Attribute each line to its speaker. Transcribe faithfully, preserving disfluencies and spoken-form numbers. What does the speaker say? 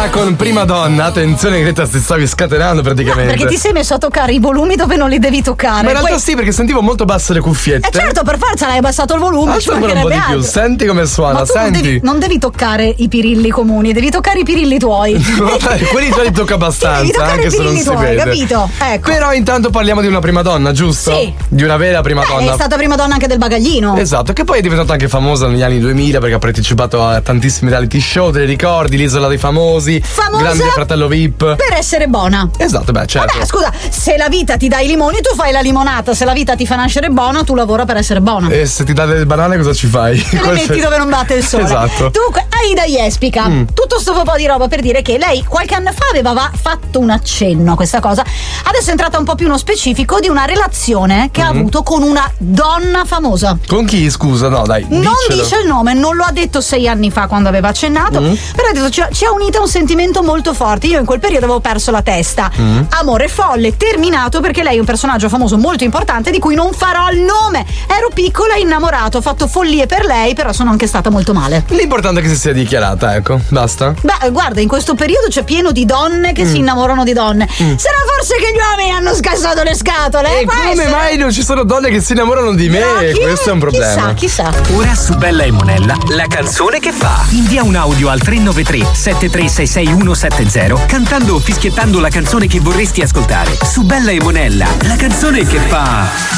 Speaker 1: con Prima Donna. Attenzione, Greta, ti stavi scatenando praticamente.
Speaker 2: No, perché ti sei messo a toccare i volumi dove non li devi toccare.
Speaker 1: Ma in realtà
Speaker 2: Poi...
Speaker 1: sì, perché sentivo molto basse le cuffiette.
Speaker 2: Eh certo, per forza l'hai abbassato il volume.
Speaker 1: Alza ancora un po' di più, senti come suona,
Speaker 2: Ma tu
Speaker 1: senti.
Speaker 2: Non devi, non devi toccare i pirilli comuni, devi toccare i pirilli tuoi.
Speaker 1: Vabbè, quelli già li tocca abbastanza,
Speaker 2: devi toccare
Speaker 1: anche
Speaker 2: i
Speaker 1: se non
Speaker 2: pirilli
Speaker 1: si
Speaker 2: tuoi,
Speaker 1: vede.
Speaker 2: capito? Ecco.
Speaker 1: Però intanto parliamo di una prima donna, giusto?
Speaker 2: Sì.
Speaker 1: Di una vera prima
Speaker 2: Beh,
Speaker 1: donna.
Speaker 2: è stata prima donna anche del bagaglino.
Speaker 1: Esatto, che poi è diventata anche famosa negli anni duemila perché ha partecipato a tantissimi reality show, te li ricordi? L'Isola dei Famosi,
Speaker 2: Famosa
Speaker 1: Grande Fratello V I P.
Speaker 2: Per essere buona.
Speaker 1: Esatto, beh, certo.
Speaker 2: Vabbè, scusa, se la vita ti dà i limoni, tu fai la limonata. Se la vita ti fa nascere buona, tu lavora per essere buona.
Speaker 1: E se ti dà delle banane cosa ci fai?
Speaker 2: Te le metti dove non batte il sole.
Speaker 1: Esatto.
Speaker 2: Dunque, Aida Jespica, mm. tutto sto po' di roba per dire che lei qualche anno fa aveva va- fatto un accenno a questa cosa. Adesso è entrata un po' più nello specifico di una relazione che mm. ha avuto con una donna famosa.
Speaker 1: Con chi, scusa? No, dai.
Speaker 2: Non
Speaker 1: diccelo.
Speaker 2: dice il nome, non lo ha detto sei anni fa quando aveva accennato, mm. però ha detto ci, ci ha unito un sentimento molto forte. Io in quel periodo avevo perso la testa. Mm. Amore folle, terminato perché lei è un personaggio famoso molto importante di cui non farò il nome. Ero piccola, innamorato, ho fatto follie per lei, però sono anche stata molto male.
Speaker 1: L'importante è che si sia dichiarata, ecco, basta.
Speaker 2: Beh, guarda, in questo periodo c'è pieno di donne che mm. si innamorano di donne. Mm. Sarà forse che gli uomini hanno scassato le scatole?
Speaker 1: E come essere? Mai non ci sono donne che si innamorano di me? No, questo è un problema.
Speaker 2: Chissà, chissà.
Speaker 3: Ora su Bella e Monella, la canzone che fa. Invia un audio al tre nove tre sette tre sei sei uno sette zero cantando o fischiettando la canzone che vorresti ascoltare. Su Bella e Monella, la canzone che fa.